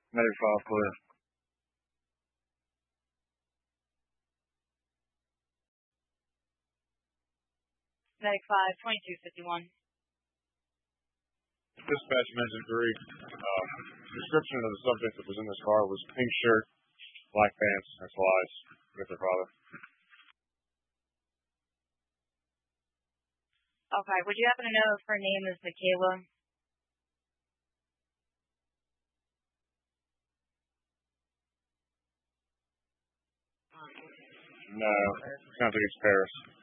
Medic 5 clear. Medic 5, 2251. Dispatch mentioned 3. Description of the subject that was in this car was pink shirt, black pants, and slides with their father. Okay, would you happen to know if her name is Michaela? No, sounds like it's Paris.